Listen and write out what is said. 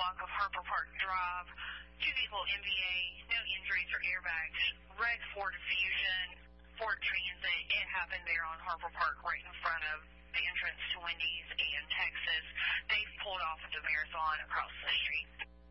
block of Harper Park Drive. 2 vehicle MVA, no injuries or airbags. Red Ford Fusion, Ford Transit. It happened there on Harper Park right in front of the entrance to Wendy's and Texas. They've pulled off into Marathon across the street.